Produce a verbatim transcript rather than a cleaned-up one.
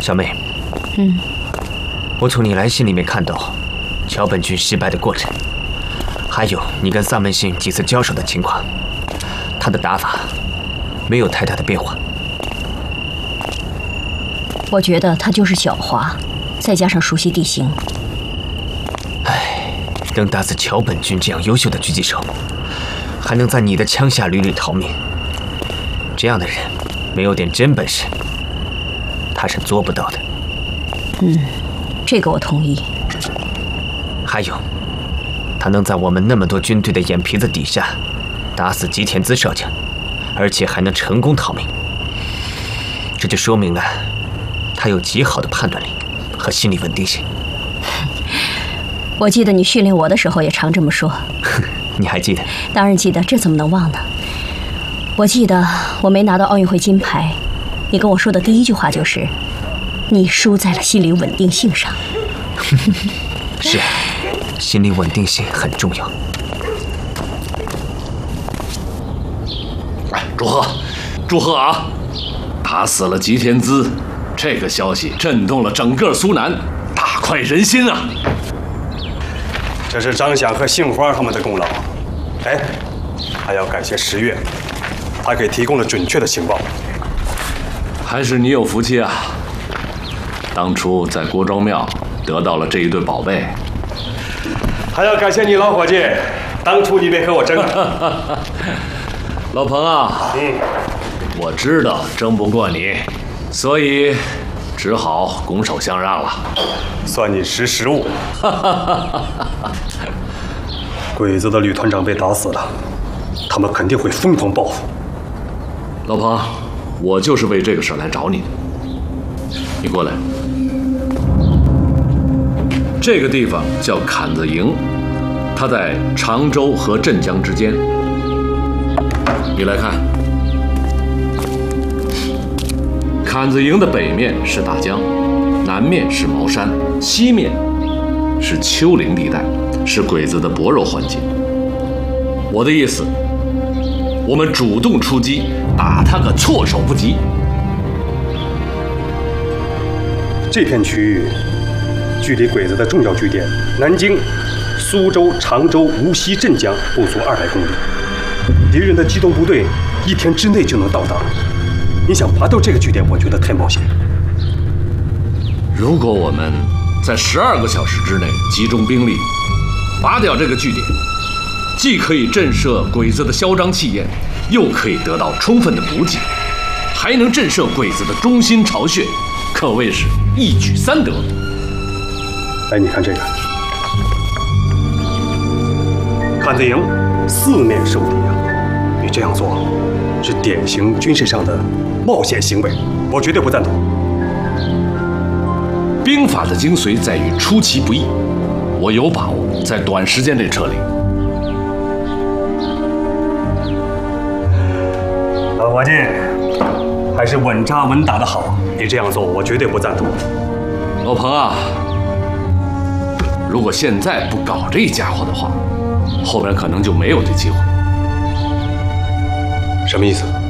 小妹， 嗯， 我从你来信里面看到桥本君失败的过程，还有你跟萨门信几次交手的情况，他的打法没有太大的变化。 我觉得他就是狡猾，再加上熟悉地形。 唉，能打死桥本君这样优秀的狙击手，还能在你的枪下屡屡逃命，这样的人没有点真本事，他是做不到的。 嗯，这个我同意。 还有，他能在我们那么多军队的眼皮子底下打死吉田资少将，而且还能成功逃命，这就说明了他有极好的判断力和心理稳定性。 我记得你训练我的时候也常这么说。 你还记得？ 当然记得，这怎么能忘呢？我记得我没拿到奥运会金牌，你跟我说的第一句话就是你输在了心理稳定性上。 是，心理稳定性很重要。 哎，祝贺，祝贺啊！打死了吉田资，这个消息震动了整个苏南，大快人心啊！ 这是张想和杏花他们的功劳。哎，还要感谢十月，他给提供了准确的情报。 还是你有福气啊！当初在郭庄庙得到了这一对宝贝。 还要感谢你老伙计，当初你没和我争。 老彭啊， 嗯， 我知道争不过你，所以只好拱手相让了。 算你识时务。鬼子的旅团长被打死了，他们肯定会疯狂报复。 老彭，我就是为这个事来找你的。你过来。这个地方叫坎子营，它在常州和镇江之间。你来看，坎子营的北面是大江，南面是茅山，西面是丘陵地带，是鬼子的薄弱环境。我的意思，我们主动出击，打他个措手不及。 这片区域距离鬼子的重要据点南京、苏州、常州、无锡、镇江不足二百公里，敌人的机动部队一天之内就能到达。你想爬到这个据点，我觉得太冒险。 如果我们在十二个小时之内集中兵力，拔掉这个据点，既可以震慑鬼子的嚣张气焰，又可以得到充分的补给，还能震慑鬼子的中心巢穴，可谓是一举三得。 哎，你看这个，坎子营四面受敌啊！你这样做是典型军事上的冒险行为，我绝对不赞同。 兵法的精髓在于出其不意，我有把握在短时间内撤离。 老伙计，还是稳扎稳打的好。你这样做，我绝对不赞同。 老彭啊，如果现在不搞这家伙的话，后边可能就没有这机会。 什么意思？